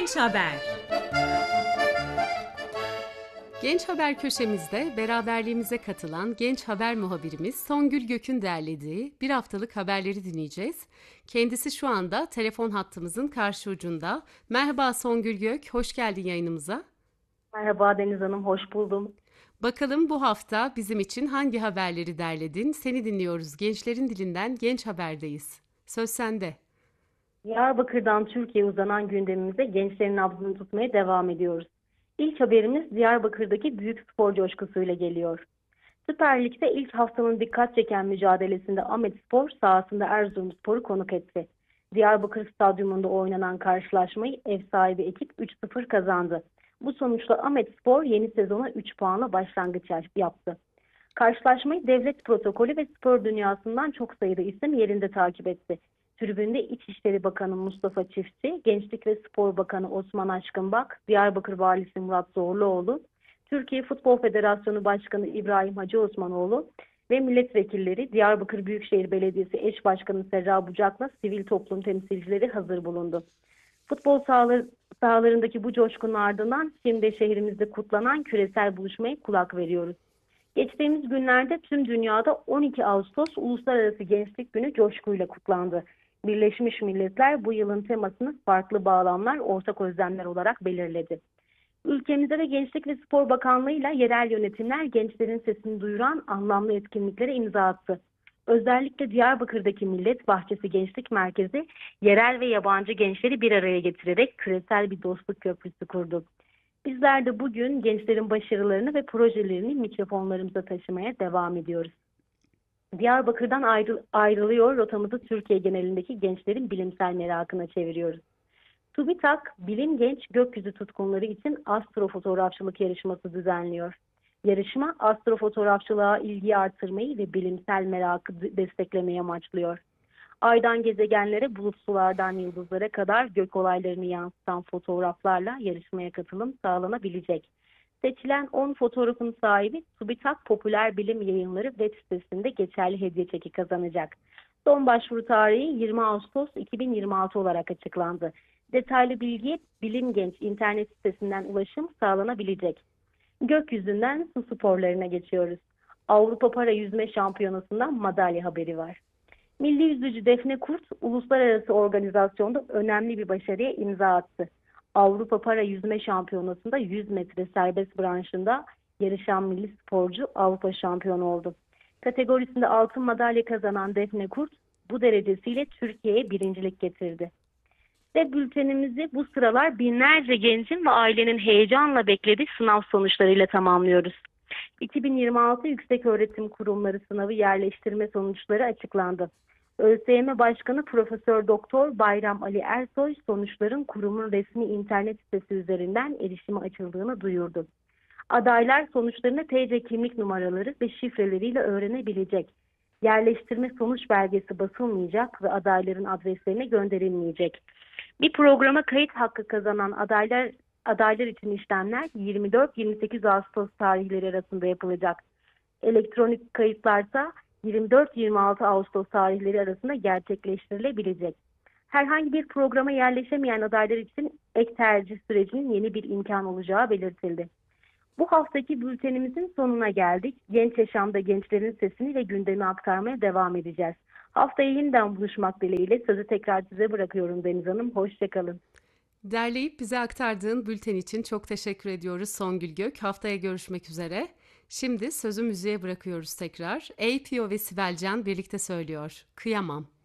Genç Haber. Genç Haber köşemizde beraberliğimize katılan genç haber muhabirimiz Songül Gök'ün derlediği bir haftalık haberleri dinleyeceğiz. Kendisi şu anda telefon hattımızın karşı ucunda. Merhaba Songül Gök, hoş geldin yayınımıza. Merhaba Deniz Hanım, hoş buldum. Bakalım bu hafta bizim için hangi haberleri derledin? Seni dinliyoruz. Gençlerin dilinden Genç Haber'deyiz. Söz sende. Diyarbakır'dan Türkiye'ye uzanan gündemimize gençlerin nabzını tutmaya devam ediyoruz. İlk haberimiz Diyarbakır'daki büyük spor coşkusuyla geliyor. Süper Lig'de ilk haftanın dikkat çeken mücadelesinde Ahmetspor sahasında Erzurumspor'u konuk etti. Diyarbakır Stadyumunda oynanan karşılaşmayı ev sahibi ekip 3-0 kazandı. Bu sonuçla Ahmetspor yeni sezona 3 puanla başlangıç yaptı. Karşılaşmayı devlet protokolü ve spor dünyasından çok sayıda isim yerinde takip etti. Tribünde İçişleri Bakanı Mustafa Çiftçi, Gençlik ve Spor Bakanı Osman Aşkınbak, Diyarbakır Valisi Murat Zorluoğlu, Türkiye Futbol Federasyonu Başkanı İbrahim Hacı Osmanoğlu ve milletvekilleri, Diyarbakır Büyükşehir Belediyesi Eş Başkanı Serra Bucak'la sivil toplum temsilcileri hazır bulundu. Futbol sahalarındaki bu coşkunun ardından şimdi şehrimizde kutlanan küresel buluşmaya kulak veriyoruz. Geçtiğimiz günlerde tüm dünyada 12 Ağustos Uluslararası Gençlik Günü coşkuyla kutlandı. Birleşmiş Milletler bu yılın temasını farklı bağlamlar, ortak özlemler olarak belirledi. Ülkemizde de Gençlik ve Spor Bakanlığı ile yerel yönetimler gençlerin sesini duyuran anlamlı etkinliklere imza attı. Özellikle Diyarbakır'daki Millet Bahçesi Gençlik Merkezi yerel ve yabancı gençleri bir araya getirerek küresel bir dostluk köprüsü kurdu. Bizler de bugün gençlerin başarılarını ve projelerini mikrofonlarımıza taşımaya devam ediyoruz. Diyarbakır'dan ayrılıyor, rotamızı Türkiye genelindeki gençlerin bilimsel merakına çeviriyoruz. TÜBİTAK, Bilim Genç Gökyüzü Tutkunları için astrofotoğrafçılık yarışması düzenliyor. Yarışma, astrofotoğrafçılığa ilgiyi artırmayı ve bilimsel merakı desteklemeyi amaçlıyor. Aydan gezegenlere, bulutsulardan yıldızlara kadar gök olaylarını yansıtan fotoğraflarla yarışmaya katılım sağlanabilecek. Seçilen 10 fotoğrafın sahibi TÜBİTAK Popüler Bilim Yayınları web sitesinde geçerli hediye çeki kazanacak. Son başvuru tarihi 20 Ağustos 2026 olarak açıklandı. Detaylı bilgiye Bilim Genç internet sitesinden ulaşım sağlanabilecek. Gökyüzünden su sporlarına geçiyoruz. Avrupa Para Yüzme Şampiyonası'ndan madalya haberi var. Milli yüzücü Defne Kurt, uluslararası organizasyonda önemli bir başarıya imza attı. Avrupa Para Yüzme Şampiyonası'nda 100 metre serbest branşında yarışan milli sporcu Avrupa şampiyonu oldu. Kategorisinde altın madalya kazanan Defne Kurt, bu derecesiyle Türkiye'ye birincilik getirdi. Ve bültenimizi bu sıralar binlerce gencin ve ailenin heyecanla beklediği sınav sonuçlarıyla tamamlıyoruz. 2026 Yükseköğretim Kurumları sınavı yerleştirme sonuçları açıklandı. ÖSYM Başkanı Profesör Doktor Bayram Ali Ersoy sonuçların kurumun resmi internet sitesi üzerinden erişime açıldığını duyurdu. Adaylar sonuçlarını TC kimlik numaraları ve şifreleriyle öğrenebilecek. Yerleştirme sonuç belgesi basılmayacak ve adayların adreslerine gönderilmeyecek. Bir programa kayıt hakkı kazanan adaylar için işlemler 24-28 Ağustos tarihleri arasında yapılacak. Elektronik kayıtlarsa 24-26 Ağustos tarihleri arasında gerçekleştirilebilecek. Herhangi bir programa yerleşemeyen adaylar için ek tercih sürecinin yeni bir imkan olacağı belirtildi. Bu haftaki bültenimizin sonuna geldik. Genç yaşamda gençlerin sesini ve gündemi aktarmaya devam edeceğiz. Haftaya yeniden buluşmak dileğiyle sözü tekrar size bırakıyorum Deniz Hanım. Hoşçakalın. Derleyip bize aktardığın bülten için çok teşekkür ediyoruz Songül Gök. Haftaya görüşmek üzere. Şimdi sözü müziğe bırakıyoruz tekrar. APO ve Sibel Can birlikte söylüyor. Kıyamam.